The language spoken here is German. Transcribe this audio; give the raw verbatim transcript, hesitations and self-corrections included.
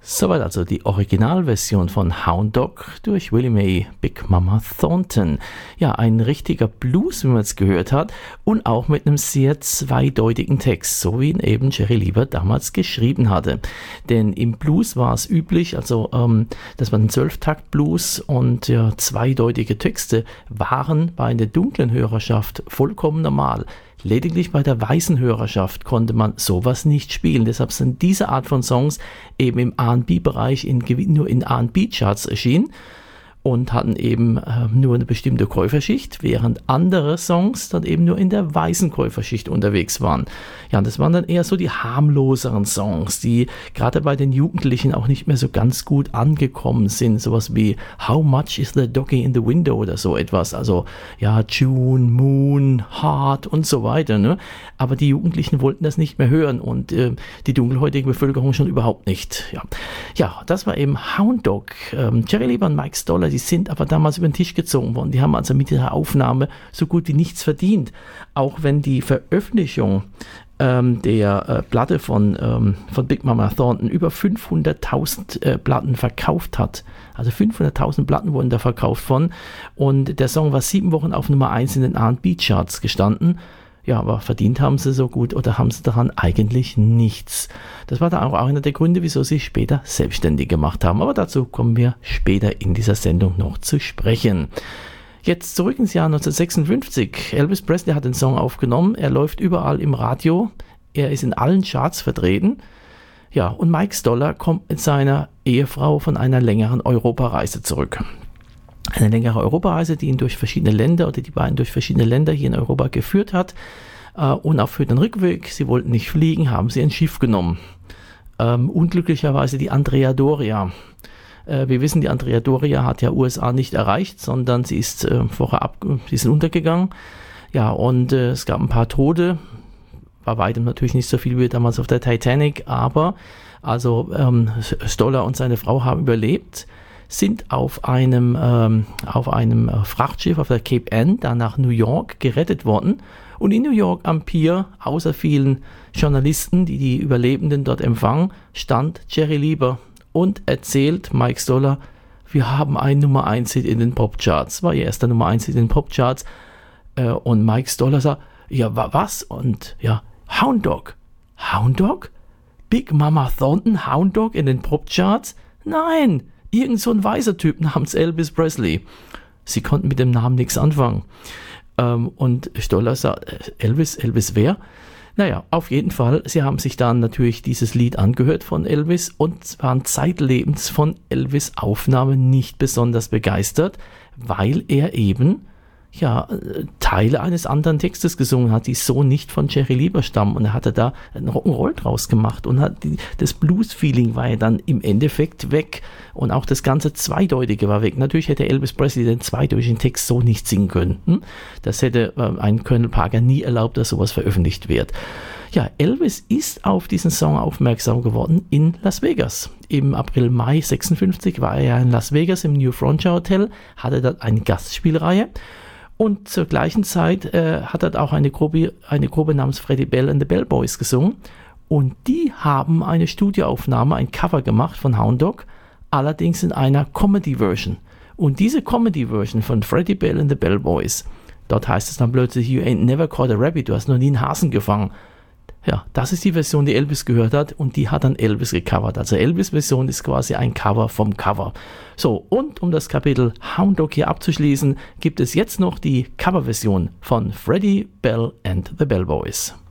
Soweit also die Originalversion von Hound Dog durch Willie Mae Big Mama Thornton. Ja, ein richtiger Blues, wie man es gehört hat, und auch mit einem sehr zweideutigen Text, so wie ihn eben Jerry Lieber damals geschrieben hatte. Denn im Blues war es üblich, also ähm, dass man einen Zwölftakt-Blues und ja, zweideutige Texte waren bei der dunklen Hörerschaft vollkommen normal. Lediglich bei der weißen Hörerschaft konnte man sowas nicht spielen. Deshalb sind diese Art von Songs eben im R und B-Bereich in, nur in R und B-Charts erschienen und hatten eben äh, nur eine bestimmte Käuferschicht, während andere Songs dann eben nur in der weißen Käuferschicht unterwegs waren. Ja, und das waren dann eher so die harmloseren Songs, die gerade bei den Jugendlichen auch nicht mehr so ganz gut angekommen sind. Sowas wie How Much is the Doggy in the Window oder so etwas. Also ja, June, Moon, Heart und so weiter. Ne? Aber die Jugendlichen wollten das nicht mehr hören und äh, die dunkelhäutige Bevölkerung schon überhaupt nicht. Ja, ja, das war eben Hound Dog. Ähm, Jerry Lieber und Mike Stoller, die sind aber damals über den Tisch gezogen worden. Die haben also mit dieser Aufnahme so gut wie nichts verdient. Auch wenn die Veröffentlichung ähm, der äh, Platte von, ähm, von Big Mama Thornton über fünfhunderttausend äh, Platten verkauft hat. Also fünfhunderttausend Platten wurden da verkauft von. Und der Song war sieben Wochen auf Nummer eins in den R und B-Charts gestanden. Ja, aber verdient haben sie so gut oder haben sie daran eigentlich nichts. Das war dann auch einer der Gründe, wieso sie später selbstständig gemacht haben. Aber dazu kommen wir später in dieser Sendung noch zu sprechen. Jetzt zurück ins Jahr neunzehnhundertsechsundfünfzig. Elvis Presley hat den Song aufgenommen. Er läuft überall im Radio. Er ist in allen Charts vertreten. Ja, und Mike Stoller kommt mit seiner Ehefrau von einer längeren Europareise zurück. Eine längere Europareise, die ihn durch verschiedene Länder oder die beiden durch verschiedene Länder hier in Europa geführt hat. Äh, und auch für den Rückweg, sie wollten nicht fliegen, haben sie ein Schiff genommen. Ähm, unglücklicherweise die Andrea Doria. Äh, wir wissen, die Andrea Doria hat ja U S A nicht erreicht, sondern sie ist äh, vorher ab, sie ist untergegangen. Ja, und äh, es gab ein paar Tote. Bei weitem natürlich nicht so viel wie damals auf der Titanic, aber also ähm, Stoller und seine Frau haben überlebt, sind auf einem, ähm, auf einem Frachtschiff auf der Cape Ann, dann nach New York gerettet worden. Und in New York am Pier, außer vielen Journalisten, die die Überlebenden dort empfangen, stand Jerry Lieber und erzählt Mike Stoller, wir haben einen Nummer eins Hit in den Popcharts. War ihr erster Nummer eins Hit in den Popcharts. Äh, und Mike Stoller sagt, ja, wa- was? Und ja, Hound Dog. Hound Dog? Big Mama Thornton, Hound Dog in den Popcharts? Nein! Irgend so ein weißer Typ namens Elvis Presley. Sie konnten mit dem Namen nichts anfangen. Ähm, und Stoller sagt, Elvis, Elvis wer? Naja, auf jeden Fall, sie haben sich dann natürlich dieses Lied angehört von Elvis und waren zeitlebens von Elvis Aufnahmen nicht besonders begeistert, weil er eben ja, Teile eines anderen Textes gesungen hat, die so nicht von Jerry Lieber stammen. Und er hatte da einen Rock'n'Roll draus gemacht und hat die, das Blues-Feeling war ja dann im Endeffekt weg und auch das ganze Zweideutige war weg. Natürlich hätte Elvis Presley den zweideutigen Text so nicht singen können. Hm? Das hätte äh, ein Colonel Parker nie erlaubt, dass sowas veröffentlicht wird. Ja, Elvis ist auf diesen Song aufmerksam geworden in Las Vegas. Im April, Mai sechsundfünfzig war er ja in Las Vegas im New Frontier Hotel, hatte dort eine Gastspielreihe. Und zur gleichen Zeit äh, hat er auch eine Gruppe, eine Gruppe namens Freddie Bell and the Bell Boys gesungen. Und die haben eine Studioaufnahme, ein Cover gemacht von Hound Dog, allerdings in einer Comedy-Version. Und diese Comedy-Version von Freddie Bell and the Bell Boys, dort heißt es dann plötzlich, you ain't never caught a rabbit, du hast noch nie einen Hasen gefangen. Ja, das ist die Version, die Elvis gehört hat und die hat dann Elvis gecovert. Also Elvis-Version ist quasi ein Cover vom Cover. So, und um das Kapitel Hound Dog hier abzuschließen, gibt es jetzt noch die Coverversion von Freddie Bell and the Bell Boys.